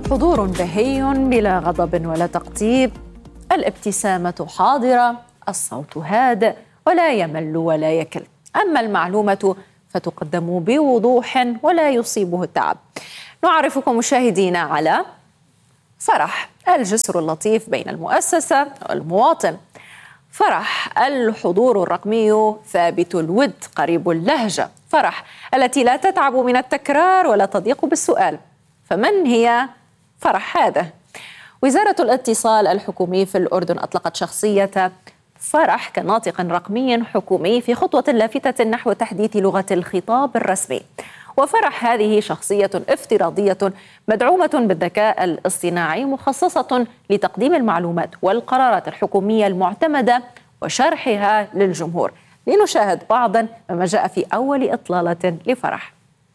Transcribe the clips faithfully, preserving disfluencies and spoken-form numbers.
حضور بهي بلا غضب ولا تقطيب، الابتسامة حاضرة، الصوت هادئ ولا يمل ولا يكل. أما المعلومة فتقدم بوضوح ولا يصيبه التعب. نعرفكم مشاهدينا على فرح، الجسر اللطيف بين المؤسسة والمواطن. فرح، الحضور الرقمي ثابت الود قريب اللهجة. فرح، التي لا تتعب من التكرار ولا تضيق بالسؤال. فمن هي فرح هذا؟ وزارة الاتصال الحكومي في الأردن أطلقت شخصية فرح كناطق رقمي حكومي في خطوة لافتة نحو تحديث لغة الخطاب الرسمي. وفرح هذه شخصية افتراضية مدعومة بالذكاء الاصطناعي مخصصة لتقديم المعلومات والقرارات الحكومية المعتمدة وشرحها للجمهور. لنشاهد بعضا مما جاء في أول إطلالة لفرح.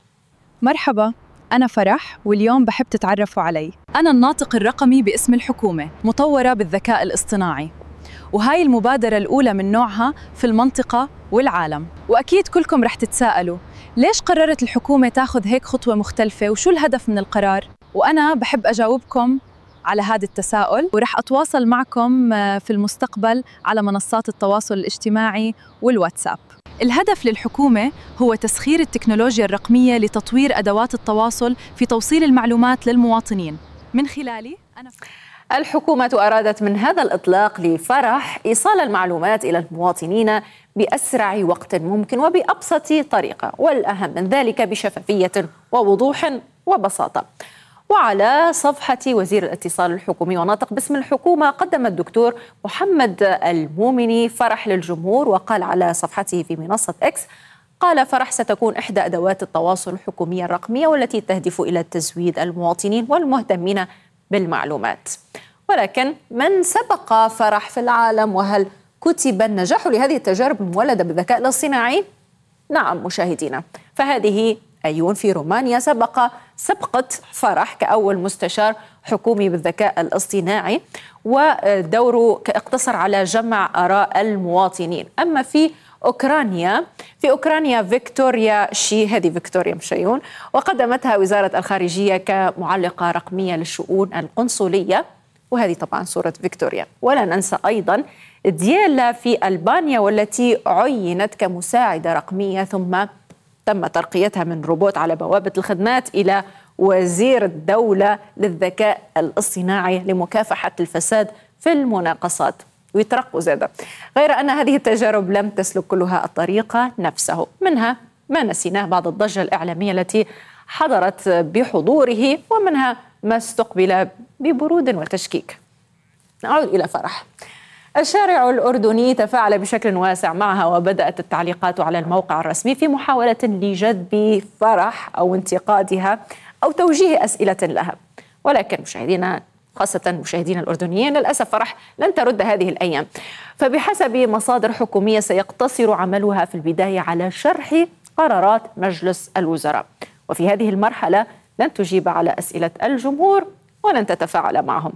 مرحبا، أنا فرح، واليوم بحب تتعرفوا علي. أنا الناطق الرقمي باسم الحكومة، مطورة بالذكاء الاصطناعي، وهاي المبادرة الأولى من نوعها في المنطقة والعالم. وأكيد كلكم رح تتساءلوا ليش قررت الحكومة تاخذ هيك خطوة مختلفة وشو الهدف من القرار؟ وأنا بحب أجاوبكم على هذا التساؤل، ورح أتواصل معكم في المستقبل على منصات التواصل الاجتماعي والواتساب. الهدف للحكومة هو تسخير التكنولوجيا الرقمية لتطوير أدوات التواصل في توصيل المعلومات للمواطنين من خلالي أنا. الحكومة أرادت من هذا الإطلاق لفرح إيصال المعلومات إلى المواطنين بأسرع وقت ممكن وبأبسط طريقة، والأهم من ذلك بشفافية ووضوح وبساطة. وعلى صفحة وزير الاتصال الحكومي وناطق باسم الحكومة قدم الدكتور محمد المومني فرح للجمهور، وقال على صفحته في منصة إكس: قال فرح ستكون إحدى أدوات التواصل الحكومية الرقمية والتي تهدف إلى تزويد المواطنين والمهتمين بالمعلومات. ولكن من سبق فرح في العالم؟ وهل كتب النجاح لهذه التجارب المولدة بالذكاء الاصطناعي؟ نعم مشاهدينا، فهذه أيون في رومانيا سبق سبقة فرح كأول مستشار حكومي بالذكاء الاصطناعي، ودوره اقتصر على جمع آراء المواطنين. أما في أوكرانيا في أوكرانيا فيكتوريا شي، هذه فيكتوريا مشيون، وقدمتها وزارة الخارجية كمعلقة رقمية للشؤون القنصلية، وهذه طبعا صورة فيكتوريا. ولا ننسى أيضا ديالا في ألبانيا، والتي عينت كمساعدة رقمية ثم تم ترقيتها من روبوت على بوابة الخدمات إلى وزير الدولة للذكاء الاصطناعي لمكافحة الفساد في المناقصات، ويترقوا زادة. غير أن هذه التجارب لم تسلك كلها الطريق نفسه، منها ما نسيناه بعض الضجة الإعلامية التي حضرت بحضوره، ومنها ما استقبل ببرود وتشكيك. نعود إلى فرح. الشارع الأردني تفاعل بشكل واسع معها، وبدأت التعليقات على الموقع الرسمي في محاولة لجذب فرح أو انتقادها أو توجيه أسئلة لها. ولكن مشاهدينا، خاصة مشاهدينا الأردنيين، للأسف فرح لن ترد هذه الأيام. فبحسب مصادر حكومية سيقتصر عملها في البداية على شرح قرارات مجلس الوزراء، وفي هذه المرحلة لن تجيب على أسئلة الجمهور ولن تتفاعل معهم.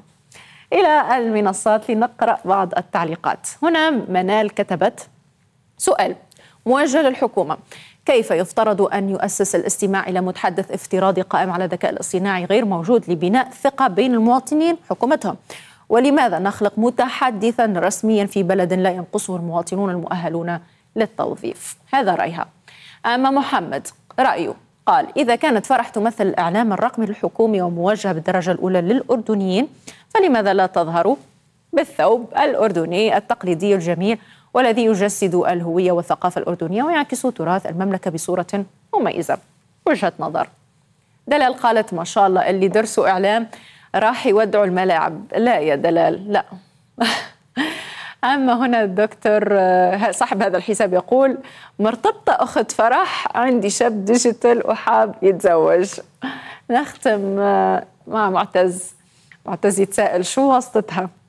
إلى المنصات لنقرأ بعض التعليقات. هنا منال كتبت سؤال موجه للحكومة: كيف يفترض أن يؤسس الاستماع إلى متحدث افتراضي قائم على الذكاء الاصطناعي غير موجود لبناء ثقة بين المواطنين حكومتهم؟ ولماذا نخلق متحدثا رسميا في بلد لا ينقصه المواطنون المؤهلون للتوظيف؟ هذا رأيها. أما محمد رأيه قال: إذا كانت فرح تمثل الإعلام الرقمي الحكومي وموجهة بالدرجة الأولى للأردنيين، فلماذا لا تظهر بالثوب الأردني التقليدي الجميل والذي يجسد الهوية والثقافة الأردنية ويعكس تراث المملكة بصورة مميزة؟ وجهة نظر. دلال قالت: ما شاء الله، اللي درسوا إعلام راح يودعوا الملاعب. لا يا دلال، لا. أما هنا الدكتور صاحب هذا الحساب يقول: مرتبطة أخت فرح، عندي شاب ديجيتال وحاب يتزوج. نختم مع معتز. معتز يتساءل: شو واسطتها؟